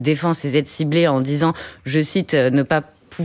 défend ces aides ciblées en disant, je cite, ne pas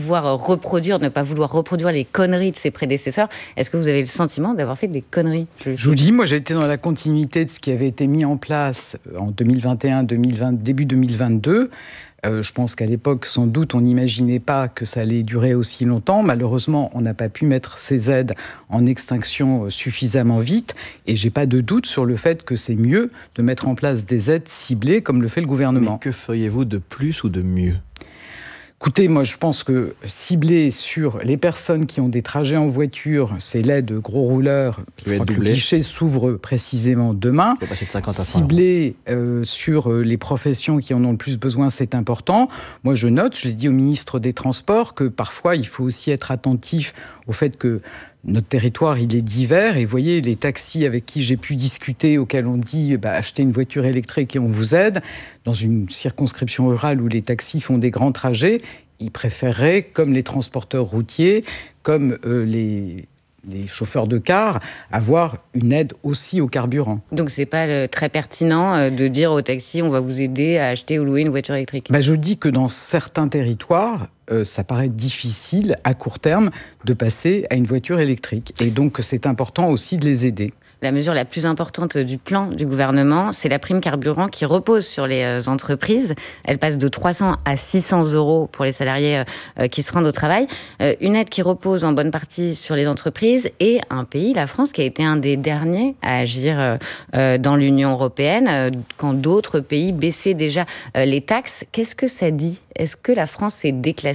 vouloir reproduire les conneries de ses prédécesseurs. Est-ce que vous avez le sentiment d'avoir fait des conneries ? Je vous dis, moi j'ai été dans la continuité de ce qui avait été mis en place en 2021, début 2022. Je pense qu'à l'époque, sans doute, on n'imaginait pas que ça allait durer aussi longtemps. Malheureusement, on n'a pas pu mettre ces aides en extinction suffisamment vite. Et je n'ai pas de doute sur le fait que c'est mieux de mettre en place des aides ciblées comme le fait le gouvernement. Mais que feriez-vous de plus ou de mieux ? Écoutez, moi je pense que cibler sur les personnes qui ont des trajets en voiture, c'est l'aide gros rouleurs, je crois que le guichet s'ouvre précisément demain. Il faut passer de 50 à 100 cibler sur les professions qui en ont le plus besoin, c'est important. Moi je note, je l'ai dit au ministre des Transports, que parfois il faut aussi être attentif au fait que notre territoire, il est divers. Et vous voyez, les taxis avec qui j'ai pu discuter, auxquels on dit achetez une voiture électrique et on vous aide, dans une circonscription rurale où les taxis font des grands trajets, ils préféreraient, comme les transporteurs routiers, comme les chauffeurs de car, avoir une aide aussi au carburant. Donc c'est pas très pertinent de dire aux taxis on va vous aider à acheter ou louer une voiture électrique. Je dis que dans certains territoires, ça paraît difficile à court terme de passer à une voiture électrique. Et donc c'est important aussi de les aider. La mesure la plus importante du plan du gouvernement, c'est la prime carburant qui repose sur les entreprises. Elle passe de 300 à 600 euros pour les salariés qui se rendent au travail. Une aide qui repose en bonne partie sur les entreprises et un pays, la France, qui a été un des derniers à agir dans l'Union européenne, quand d'autres pays baissaient déjà les taxes. Qu'est-ce que ça dit ? Est-ce que la France est déclassée ?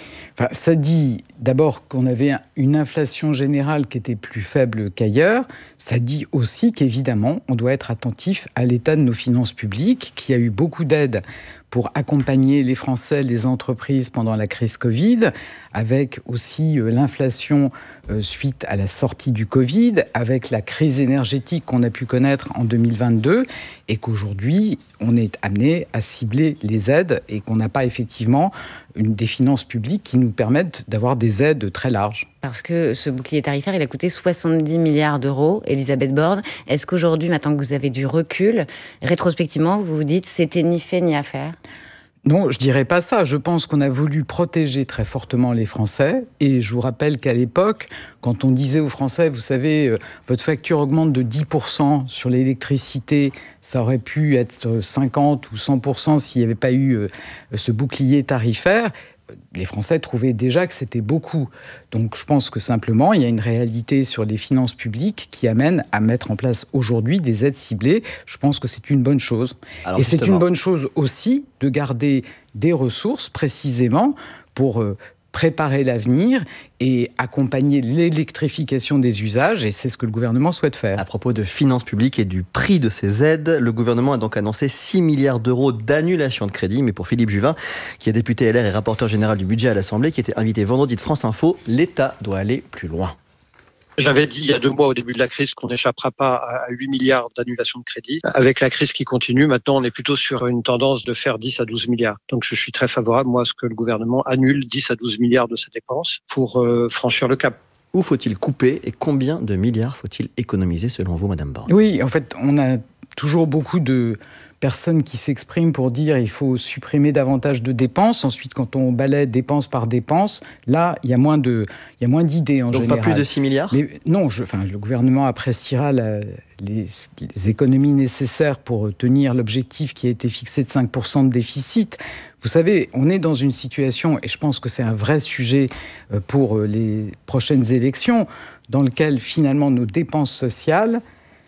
Ça dit d'abord qu'on avait une inflation générale qui était plus faible qu'ailleurs. Ça dit aussi qu'évidemment, on doit être attentif à l'état de nos finances publiques, qui a eu beaucoup d'aides pour accompagner les Français, les entreprises pendant la crise Covid, avec aussi l'inflation suite à la sortie du Covid, avec la crise énergétique qu'on a pu connaître en 2022, et qu'aujourd'hui, on est amené à cibler les aides et qu'on n'a pas effectivement des finances publiques qui nous permettent d'avoir des aides très larges. Parce que ce bouclier tarifaire, il a coûté 70 milliards d'euros. Elisabeth Borne, est-ce qu'aujourd'hui, maintenant que vous avez du recul, rétrospectivement, vous vous dites c'était ni fait ni à faire ? Non, je dirais pas ça. Je pense qu'on a voulu protéger très fortement les Français. Et je vous rappelle qu'à l'époque, quand on disait aux Français, vous savez, votre facture augmente de 10% sur l'électricité, ça aurait pu être 50 ou 100% s'il n'y avait pas eu ce bouclier tarifaire. Les Français trouvaient déjà que c'était beaucoup. Donc je pense que simplement, il y a une réalité sur les finances publiques qui amène à mettre en place aujourd'hui des aides ciblées. Je pense que c'est une bonne chose. Alors, et c'est une bonne chose aussi de garder des ressources précisément pour préparer l'avenir et accompagner l'électrification des usages, et c'est ce que le gouvernement souhaite faire. À propos de finances publiques et du prix de ces aides, le gouvernement a donc annoncé 6 milliards d'euros d'annulation de crédit, mais pour Philippe Juvin, qui est député LR et rapporteur général du budget à l'Assemblée, qui était invité vendredi de France Info, l'État doit aller plus loin. J'avais dit il y a 2 mois au début de la crise qu'on n'échappera pas à 8 milliards d'annulation de crédit. Avec la crise qui continue, maintenant on est plutôt sur une tendance de faire 10 à 12 milliards. Donc je suis très favorable, moi, à ce que le gouvernement annule 10 à 12 milliards de ses dépenses pour franchir le cap. Où faut-il couper et combien de milliards faut-il économiser selon vous, Madame Borne ? Oui, en fait, on a toujours beaucoup de personnes qui s'expriment pour dire qu'il faut supprimer davantage de dépenses. Ensuite, quand on balaie dépense par dépense, là, il y a moins d'idées en général. Donc pas plus de 6 milliards ? Mais non, le gouvernement appréciera les économies nécessaires pour tenir l'objectif qui a été fixé de 5% de déficit. Vous savez, on est dans une situation, et je pense que c'est un vrai sujet pour les prochaines élections, dans lequel finalement nos dépenses sociales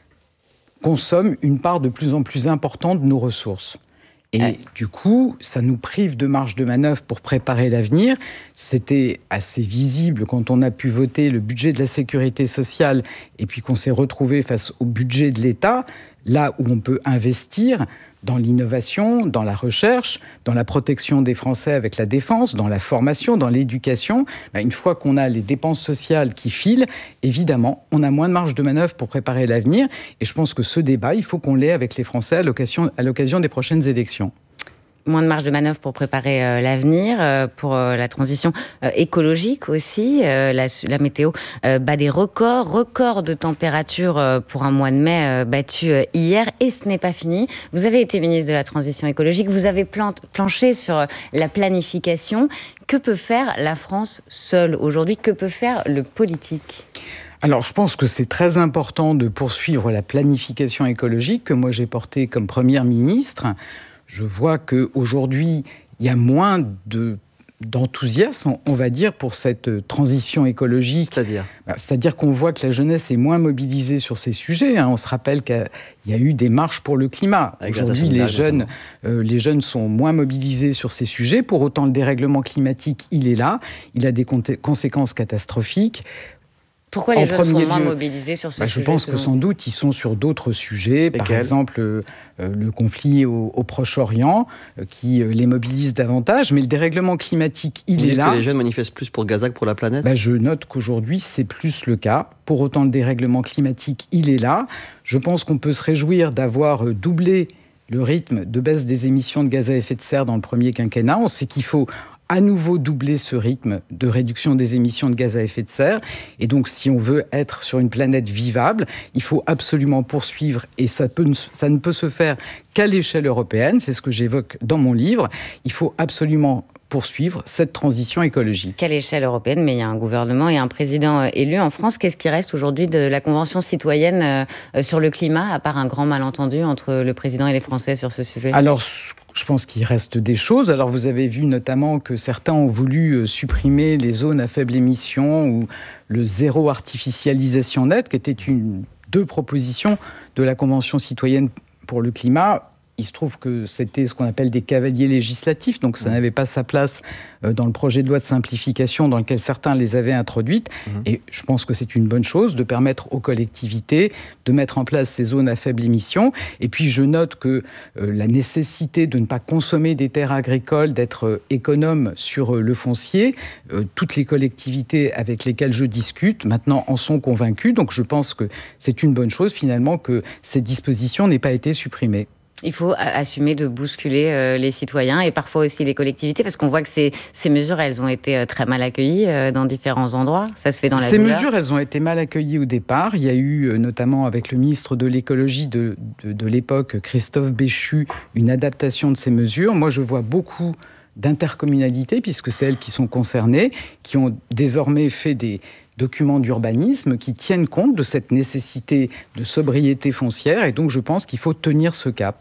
consomment une part de plus en plus importante de nos ressources. Et du coup, ça nous prive de marge de manœuvre pour préparer l'avenir. C'était assez visible quand on a pu voter le budget de la sécurité sociale et puis qu'on s'est retrouvé face au budget de l'État, là où on peut investir dans l'innovation, dans la recherche, dans la protection des Français avec la défense, dans la formation, dans l'éducation. Une fois qu'on a les dépenses sociales qui filent, évidemment, on a moins de marge de manœuvre pour préparer l'avenir. Et je pense que ce débat, il faut qu'on l'ait avec les Français à l'occasion des prochaines élections. moins de marge de manœuvre pour préparer l'avenir, pour la transition écologique aussi. La météo bat des records de température pour un mois de mai battu hier, et ce n'est pas fini. Vous avez été ministre de la Transition écologique, vous avez planché sur la planification. Que peut faire la France seule aujourd'hui? Que peut faire le politique? Alors, je pense que c'est très important de poursuivre la planification écologique que moi j'ai portée comme Première ministre. Je vois qu'aujourd'hui, il y a moins d'enthousiasme, on va dire, pour cette transition écologique. C'est-à-dire qu'on voit que la jeunesse est moins mobilisée sur ces sujets. On se rappelle qu'il y a eu des marches pour le climat. Aujourd'hui, les jeunes sont moins mobilisés sur ces sujets. Pour autant, le dérèglement climatique, il est là. Il a des conséquences catastrophiques. Pourquoi les jeunes sont moins mobilisés sur ce sujet? Je pense que sans doute, ils sont sur d'autres sujets. Par exemple, le conflit au Proche-Orient, qui les mobilise davantage. Mais le dérèglement climatique, il est là. Que les jeunes manifestent plus pour Gaza que pour la planète? Je note qu'aujourd'hui, c'est plus le cas. Pour autant, le dérèglement climatique, il est là. Je pense qu'on peut se réjouir d'avoir doublé le rythme de baisse des émissions de gaz à effet de serre dans le premier quinquennat. On sait qu'il faut à nouveau doubler ce rythme de réduction des émissions de gaz à effet de serre. Et donc, si on veut être sur une planète vivable, il faut absolument poursuivre, et ça ne peut se faire qu'à l'échelle européenne, c'est ce que j'évoque dans mon livre. Il faut absolument poursuivre cette transition écologique. Qu'à l'échelle européenne, mais il y a un gouvernement et un président élu en France. Qu'est-ce qui reste aujourd'hui de la Convention citoyenne sur le climat, à part un grand malentendu entre le président et les Français sur ce sujet? Alors, je pense qu'il reste des choses. Alors, vous avez vu notamment que certains ont voulu supprimer les zones à faible émission ou le zéro artificialisation nette, qui étaient deux propositions de la Convention citoyenne pour le climat. Il se trouve que c'était ce qu'on appelle des cavaliers législatifs, donc ça n'avait pas sa place dans le projet de loi de simplification dans lequel certains les avaient introduites. Et je pense que c'est une bonne chose de permettre aux collectivités de mettre en place ces zones à faible émission. Et puis je note que la nécessité de ne pas consommer des terres agricoles, d'être économe sur le foncier, toutes les collectivités avec lesquelles je discute maintenant en sont convaincues. Donc je pense que c'est une bonne chose finalement que cette disposition n'ait pas été supprimée. Il faut assumer de bousculer les citoyens et parfois aussi les collectivités, parce qu'on voit que ces mesures, elles ont été très mal accueillies dans différents endroits. Ça se fait dans la douleur. Ces mesures, elles ont été mal accueillies au départ. Il y a eu, notamment avec le ministre de l'écologie de l'époque, Christophe Béchu, une adaptation de ces mesures. Moi, je vois beaucoup d'intercommunalités, puisque c'est elles qui sont concernées, qui ont désormais fait des documents d'urbanisme qui tiennent compte de cette nécessité de sobriété foncière, et donc je pense qu'il faut tenir ce cap.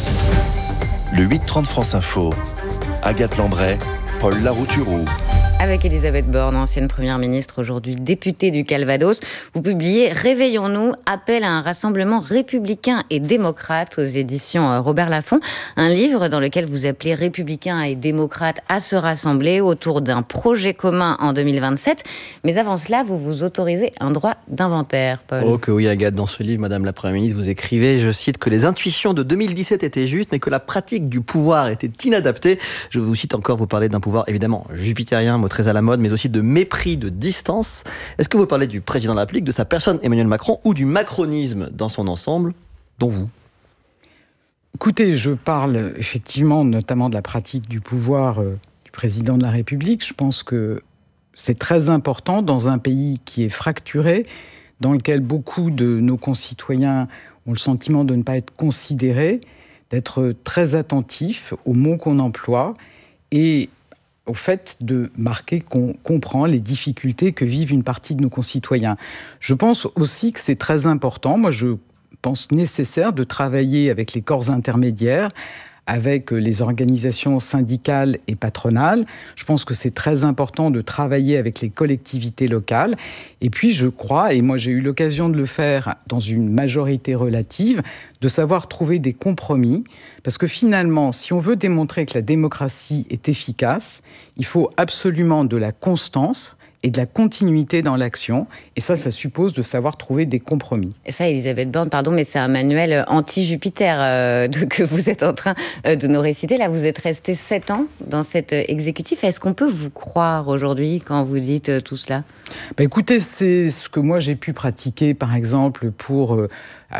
Le 8-30 France Info, Agathe Lambray, Paul Larouturou. Avec Elisabeth Borne, ancienne première ministre, aujourd'hui députée du Calvados, vous publiez « Réveillons-nous, appel à un rassemblement républicain et démocrate » aux éditions Robert Laffont. Un livre dans lequel vous appelez républicains et démocrates à se rassembler autour d'un projet commun en 2027. Mais avant cela, vous vous autorisez un droit d'inventaire, Paul. Oh que oui, Agathe, dans ce livre, Madame la Première ministre, vous écrivez, je cite, que les intuitions de 2017 étaient justes, mais que la pratique du pouvoir était inadaptée. Je vous cite encore, vous parlez d'un pouvoir évidemment jupitérien, très à la mode, mais aussi de mépris, de distance. Est-ce que vous parlez du président de la République, de sa personne, Emmanuel Macron, ou du macronisme dans son ensemble, dont vous? Écoutez, je parle effectivement notamment de la pratique du pouvoir du président de la République. Je pense que c'est très important dans un pays qui est fracturé, dans lequel beaucoup de nos concitoyens ont le sentiment de ne pas être considérés, d'être très attentifs aux mots qu'on emploie et au fait de marquer qu'on comprend les difficultés que vivent une partie de nos concitoyens. Je pense aussi que c'est très important, moi je pense nécessaire de travailler avec les corps intermédiaires, avec les organisations syndicales et patronales. Je pense que c'est très important de travailler avec les collectivités locales. Et puis je crois, et moi j'ai eu l'occasion de le faire dans une majorité relative, de savoir trouver des compromis. Parce que finalement, si on veut démontrer que la démocratie est efficace, il faut absolument de la constance et de la continuité dans l'action. Et ça suppose de savoir trouver des compromis. Et ça, Elisabeth Borne, pardon, mais c'est un manuel anti-Jupiter que vous êtes en train de nous réciter. Là, vous êtes resté 7 ans dans cet exécutif. Est-ce qu'on peut vous croire aujourd'hui quand vous dites tout cela ? Écoutez, c'est ce que moi j'ai pu pratiquer, par exemple, pour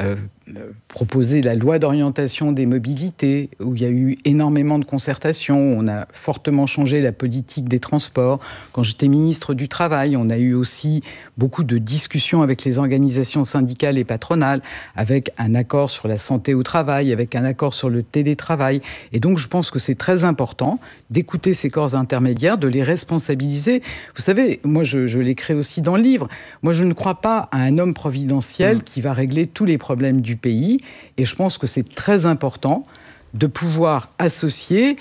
proposé la loi d'orientation des mobilités, où il y a eu énormément de concertations. On a fortement changé la politique des transports. Quand j'étais ministre du Travail, on a eu aussi beaucoup de discussions avec les organisations syndicales et patronales, avec un accord sur la santé au travail, avec un accord sur le télétravail. Et donc, je pense que c'est très important d'écouter ces corps intermédiaires, de les responsabiliser. Vous savez, moi, je l'écris aussi dans le livre. Moi, je ne crois pas à un homme providentiel qui va régler tous les problèmes du pays. Et je pense que c'est très important de pouvoir associer,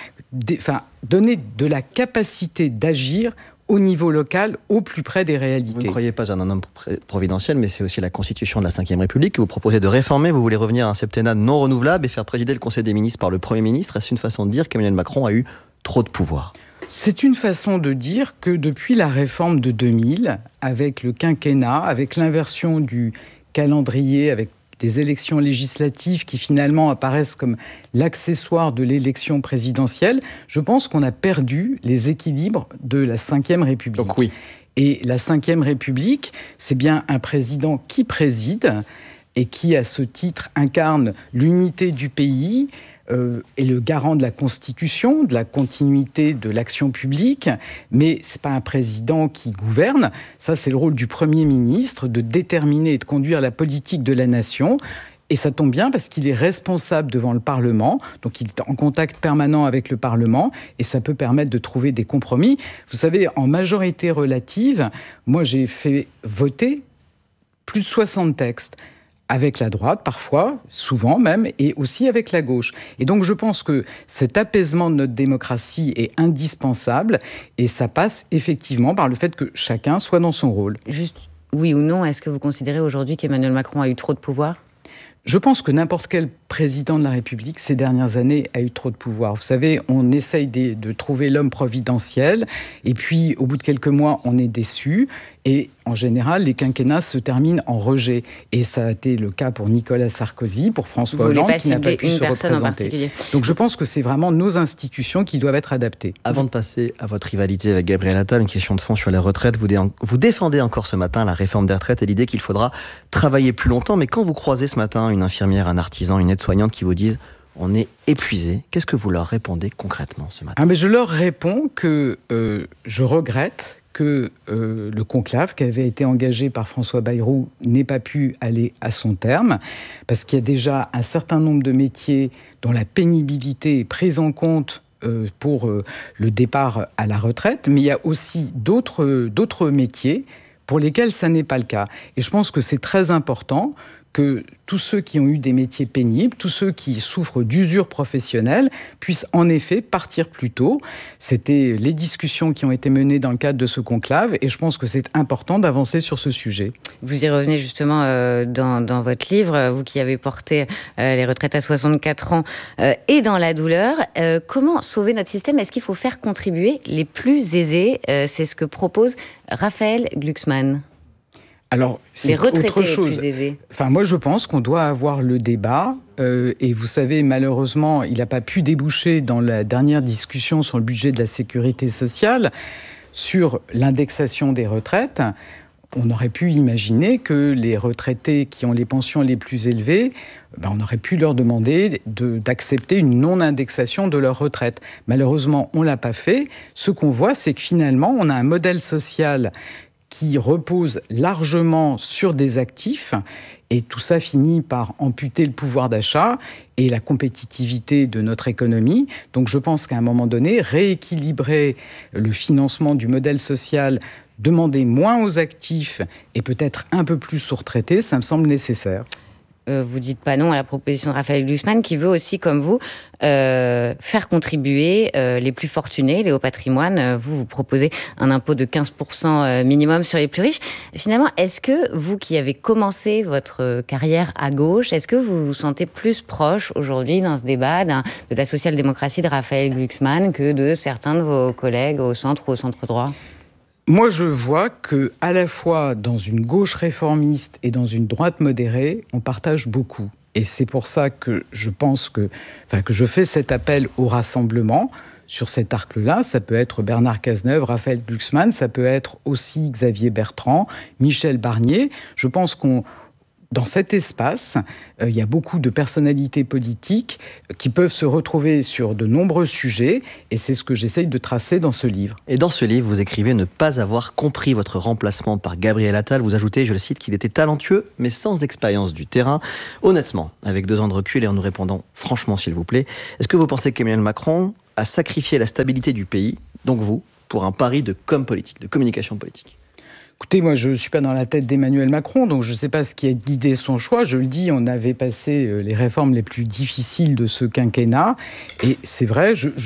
donner de la capacité d'agir au niveau local, au plus près des réalités. Vous ne croyez pas à un homme providentiel, mais c'est aussi la Constitution de la Ve République que vous proposez de réformer. Vous voulez revenir à un septennat non renouvelable et faire présider le Conseil des ministres par le Premier ministre. Est-ce une façon de dire qu'Emmanuel Macron a eu trop de pouvoir ? C'est une façon de dire que depuis la réforme de 2000, avec le quinquennat, avec l'inversion du calendrier, avec des élections législatives qui finalement apparaissent comme l'accessoire de l'élection présidentielle, je pense qu'on a perdu les équilibres de la Ve République. Donc oui. Et la Ve République, c'est bien un président qui préside et qui, à ce titre, incarne l'unité du pays, est le garant de la Constitution, de la continuité de l'action publique, mais ce n'est pas un président qui gouverne. Ça, c'est le rôle du Premier ministre, de déterminer et de conduire la politique de la nation. Et ça tombe bien parce qu'il est responsable devant le Parlement, donc il est en contact permanent avec le Parlement, et ça peut permettre de trouver des compromis. Vous savez, en majorité relative, moi j'ai fait voter plus de 60 textes. Avec la droite, parfois, souvent même, et aussi avec la gauche. Et donc je pense que cet apaisement de notre démocratie est indispensable, et ça passe effectivement par le fait que chacun soit dans son rôle. Juste, oui ou non, est-ce que vous considérez aujourd'hui qu'Emmanuel Macron a eu trop de pouvoir ? Je pense que n'importe quel président de la République, ces dernières années, a eu trop de pouvoir. Vous savez, on essaye de trouver l'homme providentiel, et puis au bout de quelques mois, on est déçu. Et en général, les quinquennats se terminent en rejet. Et ça a été le cas pour Nicolas Sarkozy, pour François Hollande, qui n'a pas pu se représenter. Donc je pense que c'est vraiment nos institutions qui doivent être adaptées. Avant de passer à votre rivalité avec Gabriel Attal, une question de fond sur les retraites. Vous défendez encore ce matin la réforme des retraites et l'idée qu'il faudra travailler plus longtemps. Mais quand vous croisez ce matin une infirmière, un artisan, une aide-soignante qui vous disent « on est épuisé », qu'est-ce que vous leur répondez concrètement ce matin ? Mais je leur réponds que je regrette que le conclave qui avait été engagé par François Bayrou n'ait pas pu aller à son terme, parce qu'il y a déjà un certain nombre de métiers dont la pénibilité est prise en compte pour le départ à la retraite, mais il y a aussi d'autres métiers pour lesquels ça n'est pas le cas. Et je pense que c'est très important que tous ceux qui ont eu des métiers pénibles, tous ceux qui souffrent d'usure professionnelle, puissent en effet partir plus tôt. C'était les discussions qui ont été menées dans le cadre de ce conclave, et je pense que c'est important d'avancer sur ce sujet. Vous y revenez justement dans votre livre, vous qui avez porté les retraites à 64 ans et dans la douleur. Comment sauver notre système ? Est-ce qu'il faut faire contribuer les plus aisés ? C'est ce que propose Raphaël Glucksmann. Alors, c'est les retraités autre chose. Les plus aisés. Enfin, moi, je pense qu'on doit avoir le débat. Et vous savez, malheureusement, il n'a pas pu déboucher dans la dernière discussion sur le budget de la sécurité sociale sur l'indexation des retraites. On aurait pu imaginer que les retraités qui ont les pensions les plus élevées, on aurait pu leur demander d'accepter une non-indexation de leur retraite. Malheureusement, on ne l'a pas fait. Ce qu'on voit, c'est que finalement, on a un modèle social qui repose largement sur des actifs, et tout ça finit par amputer le pouvoir d'achat et la compétitivité de notre économie. Donc je pense qu'à un moment donné, rééquilibrer le financement du modèle social, demander moins aux actifs et peut-être un peu plus aux retraités, ça me semble nécessaire. Vous dites pas non à la proposition de Raphaël Glucksmann, qui veut aussi, comme vous, faire contribuer les plus fortunés, les hauts patrimoines. Vous proposez un impôt de 15% minimum sur les plus riches. Finalement, est-ce que vous qui avez commencé votre carrière à gauche, est-ce que vous vous sentez plus proche aujourd'hui dans ce débat de la social-démocratie de Raphaël Glucksmann que de certains de vos collègues au centre ou au centre-droit ? Moi, je vois que, à la fois dans une gauche réformiste et dans une droite modérée, on partage beaucoup. Et c'est pour ça que je pense que je fais cet appel au rassemblement sur cet arc-là. Ça peut être Bernard Cazeneuve, Raphaël Glucksmann, ça peut être aussi Xavier Bertrand, Michel Barnier. Je pense qu'on dans cet espace, il y a beaucoup de personnalités politiques qui peuvent se retrouver sur de nombreux sujets, et c'est ce que j'essaye de tracer dans ce livre. Et dans ce livre, vous écrivez ne pas avoir compris votre remplacement par Gabriel Attal. Vous ajoutez, je le cite, qu'il était talentueux, mais sans expérience du terrain. Honnêtement, avec 2 ans de recul et en nous répondant franchement, s'il vous plaît, est-ce que vous pensez qu'Emmanuel Macron a sacrifié la stabilité du pays, donc vous, pour un pari de com politique, de communication politique ? Écoutez, moi, je ne suis pas dans la tête d'Emmanuel Macron, donc je ne sais pas ce qui a guidé son choix. Je le dis, on avait passé les réformes les plus difficiles de ce quinquennat. Et c'est vrai, je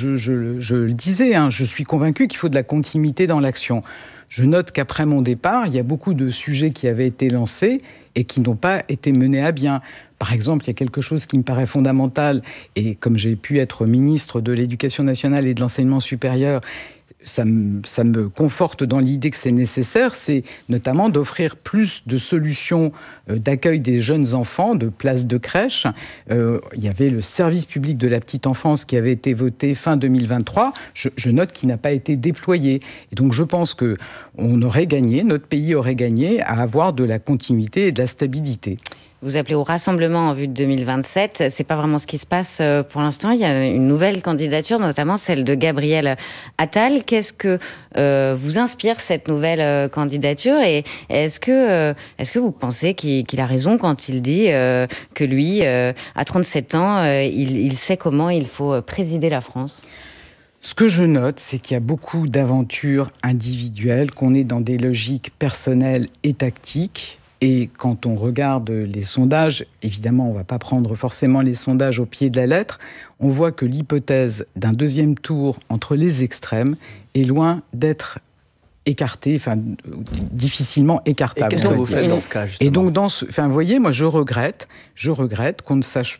le disais, je suis convaincu qu'il faut de la continuité dans l'action. Je note qu'après mon départ, il y a beaucoup de sujets qui avaient été lancés et qui n'ont pas été menés à bien. Par exemple, il y a quelque chose qui me paraît fondamental, et comme j'ai pu être ministre de l'Éducation nationale et de l'Enseignement supérieur, ça me conforte dans l'idée que c'est nécessaire, c'est notamment d'offrir plus de solutions d'accueil des jeunes enfants, de places de crèche. Il y avait le service public de la petite enfance qui avait été voté fin 2023. Je note qu'il n'a pas été déployé. Et donc je pense qu'on aurait gagné, notre pays aurait gagné à avoir de la continuité et de la stabilité. Vous appelez au rassemblement en vue de 2027. C'est pas vraiment ce qui se passe pour l'instant. Il y a une nouvelle candidature, notamment celle de Gabriel Attal. Qu'est-ce que vous inspire cette nouvelle candidature, et est-ce que vous pensez qu'il a raison quand il dit que lui, à 37 ans, il sait comment il faut présider la France ? Ce que je note, c'est qu'il y a beaucoup d'aventures individuelles, qu'on est dans des logiques personnelles et tactiques. Et quand on regarde les sondages, évidemment, on ne va pas prendre forcément les sondages au pied de la lettre, on voit que l'hypothèse d'un 2e tour entre les extrêmes est loin d'être écartée, enfin, difficilement écartable. Et qu'est-ce que vous faites dans ce cas, justement ? Et donc, vous voyez, moi, je regrette qu'on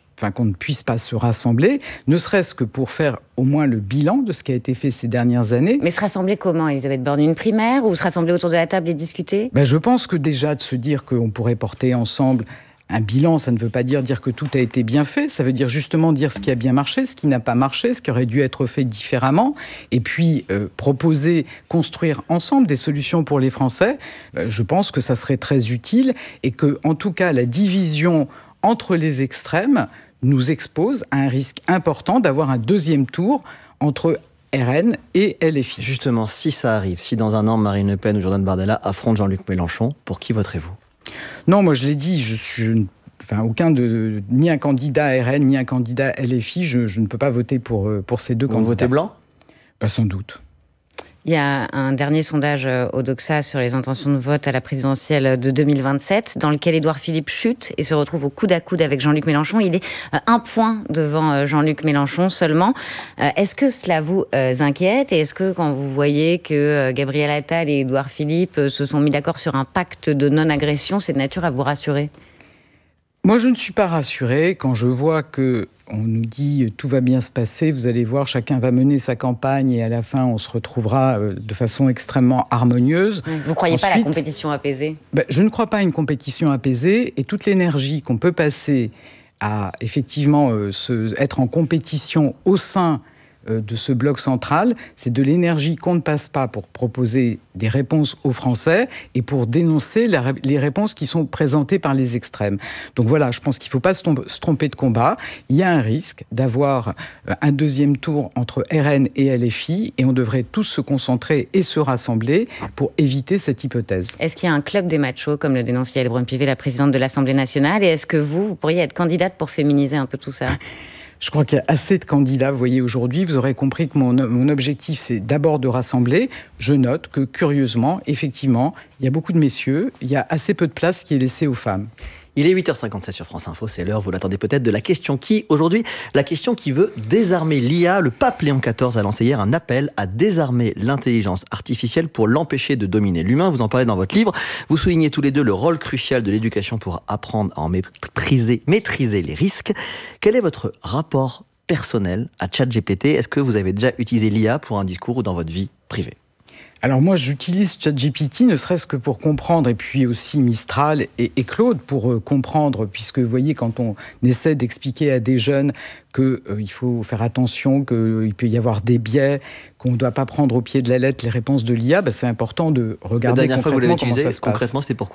ne puisse pas se rassembler, ne serait-ce que pour faire au moins le bilan de ce qui a été fait ces dernières années. Mais se rassembler comment, Elisabeth Borne ? Une primaire, ou se rassembler autour de la table et discuter ? Je pense que déjà de se dire qu'on pourrait porter ensemble un bilan, ça ne veut pas dire que tout a été bien fait, ça veut dire justement dire ce qui a bien marché, ce qui n'a pas marché, ce qui aurait dû être fait différemment, et puis proposer, construire ensemble des solutions pour les Français. Je pense que ça serait très utile, et que, en tout cas, la division entre les extrêmes nous expose à un risque important d'avoir un 2e tour entre RN et LFI. Justement, si ça arrive, si dans un an, Marine Le Pen ou Jordan Bardella affrontent Jean-Luc Mélenchon, pour qui voterez-vous ? Non, moi je l'ai dit, ni un candidat RN, ni un candidat LFI, je ne peux pas voter pour ces deux candidats. Vous votez blanc ? Sans doute. Il y a un dernier sondage Odoxa sur les intentions de vote à la présidentielle de 2027, dans lequel Édouard Philippe chute et se retrouve au coude à coude avec Jean-Luc Mélenchon. Il est 1 point devant Jean-Luc Mélenchon seulement. Est-ce que cela vous inquiète ? Et est-ce que quand vous voyez que Gabriel Attal et Édouard Philippe se sont mis d'accord sur un pacte de non-agression, c'est de nature à vous rassurer ? Moi, je ne suis pas rassurée quand je vois que on nous dit tout va bien se passer, vous allez voir, chacun va mener sa campagne et à la fin, on se retrouvera de façon extrêmement harmonieuse. Vous ne croyez pas à la compétition apaisée ? Je ne crois pas à une compétition apaisée, et toute l'énergie qu'on peut passer à effectivement être en compétition au sein de ce bloc central, c'est de l'énergie qu'on ne passe pas pour proposer des réponses aux Français et pour dénoncer les réponses qui sont présentées par les extrêmes. Donc voilà, je pense qu'il ne faut pas se tromper de combat. Il y a un risque d'avoir un 2e tour entre RN et LFI, et on devrait tous se concentrer et se rassembler pour éviter cette hypothèse. Est-ce qu'il y a un club des machos, comme le dénonce Yael Braun-Pivet, la présidente de l'Assemblée nationale, et est-ce que vous pourriez être candidate pour féminiser un peu tout ça ? Je crois qu'il y a assez de candidats, vous voyez, aujourd'hui. Vous aurez compris que mon objectif, c'est d'abord de rassembler. Je note que, curieusement, effectivement, il y a beaucoup de messieurs, il y a assez peu de place qui est laissée aux femmes. Il est 8h57 sur France Info, c'est l'heure, vous l'attendez peut-être, de la question qui, aujourd'hui, la question qui veut désarmer l'IA. Le pape Léon XIV a lancé hier un appel à désarmer l'intelligence artificielle pour l'empêcher de dominer l'humain. Vous en parlez dans votre livre. Vous soulignez tous les deux le rôle crucial de l'éducation pour apprendre à en maîtriser les risques. Quel est votre rapport personnel à ChatGPT ? Est-ce que vous avez déjà utilisé l'IA pour un discours ou dans votre vie privée ? Alors moi, j'utilise ChatGPT ne serait-ce que pour comprendre, et puis aussi Mistral et Claude pour comprendre, puisque vous voyez, quand on essaie d'expliquer à des jeunes qu'il faut faire attention, qu'il peut y avoir des biais, qu'on ne doit pas prendre au pied de la lettre les réponses de l'IA, c'est important de regarder concrètement comment ça se passe. Concrètement, c'était pourquoi, par exemple ?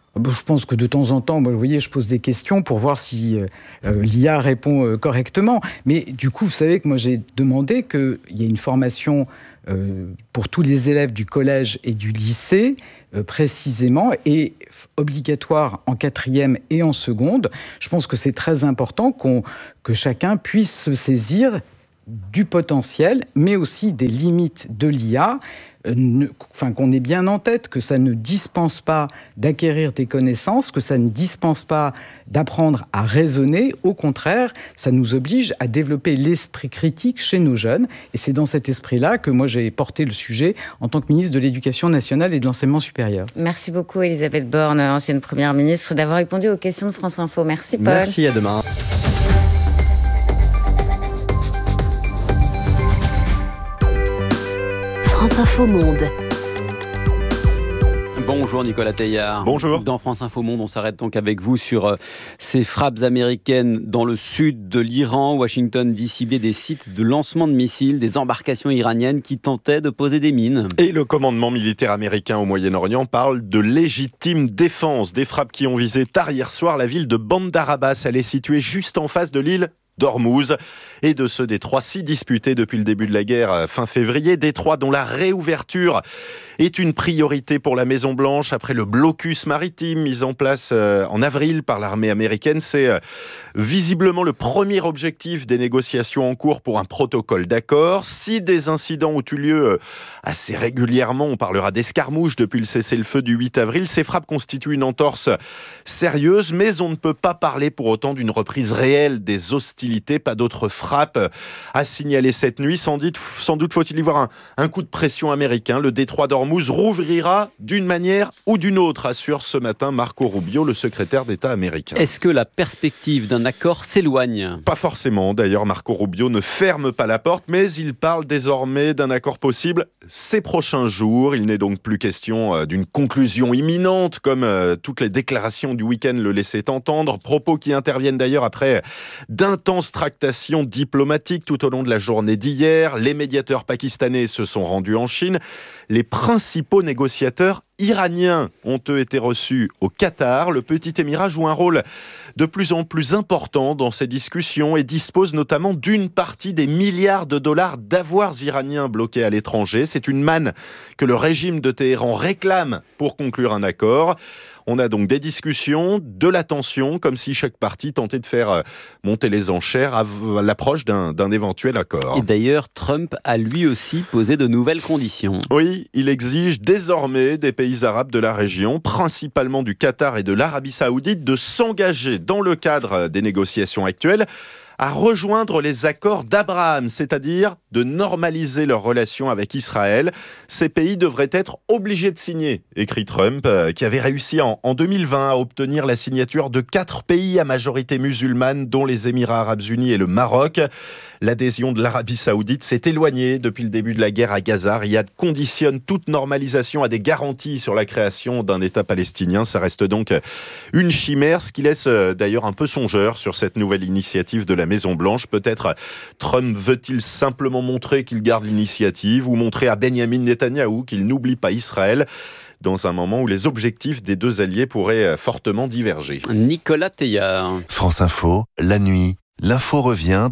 Je pense que de temps en temps, moi, vous voyez, je pose des questions pour voir si l'IA répond correctement. Mais du coup, vous savez que moi, j'ai demandé qu'il y ait une formation pour tous les élèves du collège et du lycée, précisément, et obligatoire en 4e et en seconde. Je pense que c'est très important que chacun puisse se saisir du potentiel, mais aussi des limites de l'IA, qu'on ait bien en tête que ça ne dispense pas d'acquérir des connaissances, que ça ne dispense pas d'apprendre à raisonner. Au contraire, ça nous oblige à développer l'esprit critique chez nos jeunes. Et c'est dans cet esprit-là que moi, j'ai porté le sujet en tant que ministre de l'Éducation nationale et de l'Enseignement supérieur. Merci beaucoup, Elisabeth Borne, ancienne Première ministre, d'avoir répondu aux questions de France Info. Merci, Paul. Merci, à demain. France Info Monde. Bonjour Nicolas Teillard. Bonjour. Dans France Info Monde, on s'arrête donc avec vous sur ces frappes américaines dans le sud de l'Iran. Washington dit cibler des sites de lancement de missiles, des embarcations iraniennes qui tentaient de poser des mines. Et le commandement militaire américain au Moyen-Orient parle de légitime défense. Des frappes qui ont visé tard hier soir la ville de Bandar Abbas. Elle est située juste en face de l'île d'Ormuz et de ce détroit si disputé depuis le début de la guerre fin février, détroit dont la réouverture est une priorité pour la Maison-Blanche après le blocus maritime mis en place en avril par l'armée américaine. C'est visiblement le premier objectif des négociations en cours pour un protocole d'accord. Si des incidents ont eu lieu assez régulièrement, on parlera d'escarmouches depuis le cessez-le-feu du 8 avril, ces frappes constituent une entorse sérieuse, mais on ne peut pas parler pour autant d'une reprise réelle des hostilités. Pas d'autres frappes à signaler cette nuit. Sans doute faut-il y voir un coup de pression américain. Le détroit d'Ormuz rouvrira d'une manière ou d'une autre, assure ce matin Marco Rubio, le secrétaire d'État américain. Est-ce que la perspective d'un accord s'éloigne ? Pas forcément. D'ailleurs, Marco Rubio ne ferme pas la porte, mais il parle désormais d'un accord possible ces prochains jours. Il n'est donc plus question d'une conclusion imminente, comme toutes les déclarations du week-end le laissaient entendre. Propos qui interviennent d'ailleurs après d'intenses tractations diplomatiques tout au long de la journée d'hier. Les médiateurs pakistanais se sont rendus en Chine. Les principaux négociateurs iraniens ont eux été reçus au Qatar. Le petit émirat joue un rôle de plus en plus important dans ces discussions et dispose notamment d'une partie des milliards de dollars d'avoirs iraniens bloqués à l'étranger. C'est une manne que le régime de Téhéran réclame pour conclure un accord. On a donc des discussions, de la tension, comme si chaque partie tentait de faire monter les enchères à l'approche d'un éventuel accord. Et d'ailleurs, Trump a lui aussi posé de nouvelles conditions. Oui, il exige désormais des pays arabes de la région, principalement du Qatar et de l'Arabie Saoudite, de s'engager dans le cadre des négociations actuelles à rejoindre les accords d'Abraham, c'est-à-dire de normaliser leurs relations avec Israël. Ces pays devraient être obligés de signer, écrit Trump, qui avait réussi en 2020 à obtenir la signature de 4 pays à majorité musulmane, dont les Émirats arabes unis et le Maroc. L'adhésion de l'Arabie saoudite s'est éloignée depuis le début de la guerre à Gaza. Riyad conditionne toute normalisation à des garanties sur la création d'un État palestinien. Ça reste donc une chimère, ce qui laisse d'ailleurs un peu songeur sur cette nouvelle initiative de la Maison-Blanche. Peut-être Trump veut-il simplement montrer qu'il garde l'initiative ou montrer à Benjamin Netanyahou qu'il n'oublie pas Israël dans un moment où les objectifs des deux alliés pourraient fortement diverger. Nicolas Teillard. France Info, la nuit, l'info revient